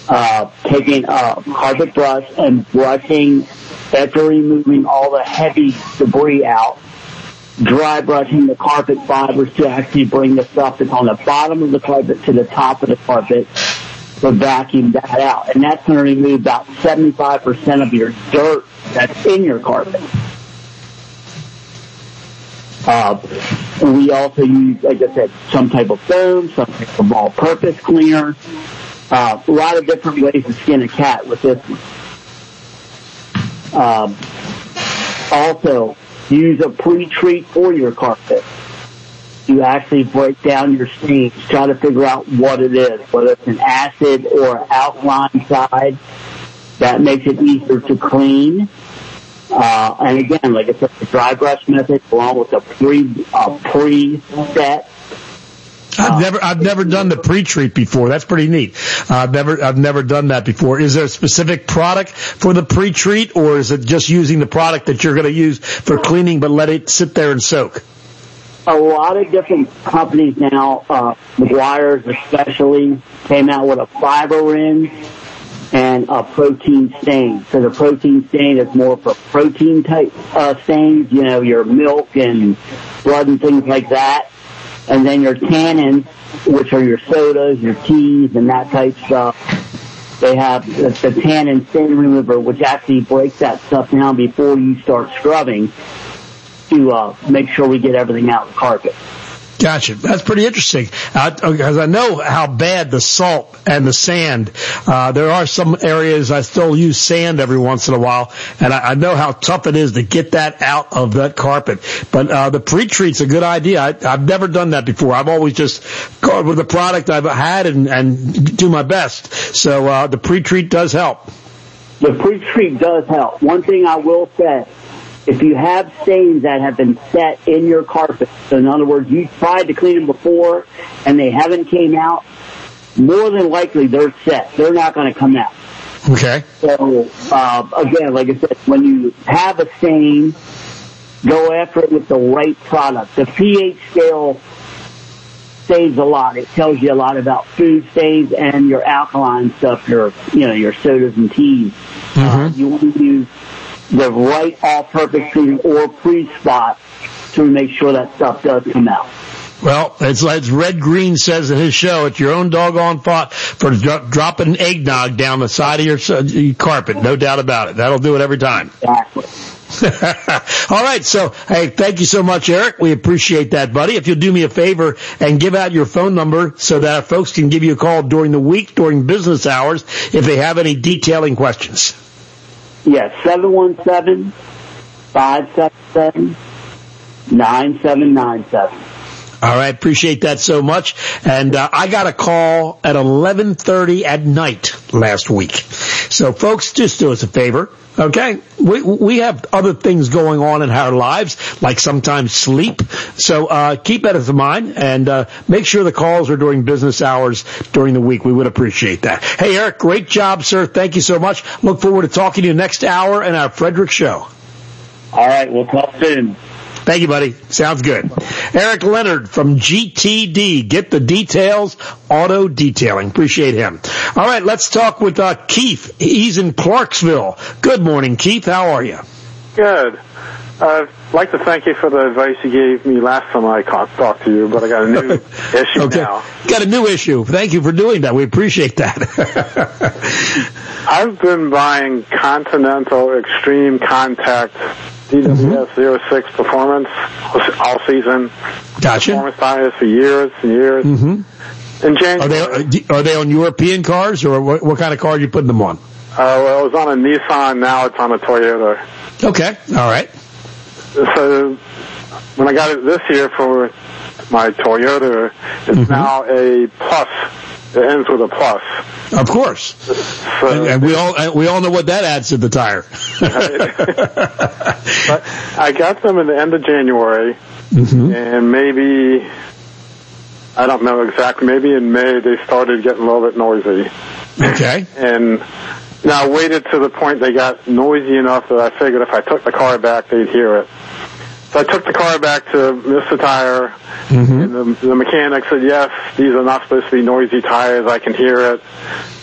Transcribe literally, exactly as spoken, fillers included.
uh, taking a carpet brush and brushing after removing all the heavy debris out, dry brushing the carpet fibers to actually bring the stuff that's on the bottom of the carpet to the top of the carpet to vacuum that out. And that's going to remove about seventy-five percent of your dirt that's in your carpet. Uh, we also use, like I said, some type of foam, some type of all-purpose cleaner. Uh, a lot of different ways to skin a cat with this one. Um, also, use a pre-treat for your carpet. You actually break down your stains, try to figure out what it is, whether it's an acid or alkaline side. That makes it easier to clean. Uh, and again, like I said, the dry brush method along with a pre, uh, pre-set. I've uh, never, I've never done the pre-treat before. That's pretty neat. Uh, I've never, I've never done that before. Is there a specific product for the pre-treat, or is it just using the product that you're going to use for cleaning, but let it sit there and soak? A lot of different companies now, uh, McGuire's especially, came out with a fiber rinse and a protein stain. So the protein stain is more for protein type uh, stains, you know, your milk and blood and things like that. And then your tannins, which are your sodas, your teas, and that type stuff. They have the, the tannin stain remover, which actually breaks that stuff down before you start scrubbing to uh, make sure we get everything out of the carpet. Gotcha. That's pretty interesting. Uh, because I know how bad the salt and the sand, uh, there are some areas I still use sand every once in a while, and I, I know how tough it is to get that out of that carpet. But, uh, the pre-treat's a good idea. I, I've never done that before. I've always just gone with the product I've had and, and do my best. So, uh, the pre-treat does help. The pre-treat does help. One thing I will say, if you have stains that have been set in your carpet, so in other words, you tried to clean them before and they haven't came out, more than likely they're set. They're not going to come out. Okay. So, uh, again, like I said, when you have a stain, go after it with the right product. The pH scale says a lot. It tells you a lot about food stains and your alkaline stuff, your, you know, your sodas and teas. Mm-hmm. Uh, you want to use the right all-purpose cleaner or pre-spot to make sure that stuff does come out. Well, it's like Red Green says in his show, it's your own doggone fault for dro- dropping eggnog down the side of your, uh, your carpet. No doubt about it. That'll do it every time. Exactly. All right. So, hey, thank you so much, Eric. We appreciate that, buddy. If you'll do me a favor and give out your phone number so that our folks can give you a call during the week, during business hours, if they have any detailing questions. Yes, seven one seven, five seven seven, nine seven nine seven. All right, appreciate that so much. And uh, I got a call at eleven thirty at night last week. So, folks, just do us a favor, okay? We we have other things going on in our lives, like sometimes sleep. So uh keep that in mind, and uh make sure the calls are during business hours during the week. We would appreciate that. Hey, Eric, great job, sir. Thank you so much. Look forward to talking to you next hour in our Frederick Show. All right, we'll talk soon. Thank you, buddy. Sounds good. Eric Leonard from G T D. Get the details. Auto Detailing. Appreciate him. All right, let's talk with uh, Keith. He's in Clarksville. Good morning, Keith. How are you? Good. Uh, I'd like to thank you for the advice you gave me last time I talked to you, but I got a new issue okay. now. Got a new issue. Thank you for doing that. We appreciate that. I've been buying Continental Extreme Contact D W S zero six Performance all season. Gotcha. Performance tires for years and years. Mm-hmm. In January, are they are they on European cars, or what, what kind of car are you putting them on? Uh, well, it was on a Nissan. Now it's on a Toyota. Okay. All right. So when I got it this year for my Toyota, it's mm-hmm. now a plus. It ends with a plus. Of course. So, and, and we all we all know what that adds to the tire. But I got them in the end of January, mm-hmm. and maybe, I don't know exactly, maybe in May they started getting a little bit noisy. Okay. And now I waited to the point they got noisy enough that I figured if I took the car back, they'd hear it. So I took the car back to Mister Tire, mm-hmm. and the, the mechanic said, yes, these are not supposed to be noisy tires. I can hear it.